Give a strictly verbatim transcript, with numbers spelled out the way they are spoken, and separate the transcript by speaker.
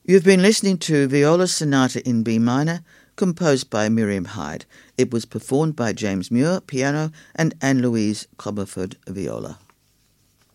Speaker 1: You've been listening to Viola Sonata in B minor, composed by Miriam Hyde. It was performed by James Muir, piano, and Anne-Louise Comerford, viola.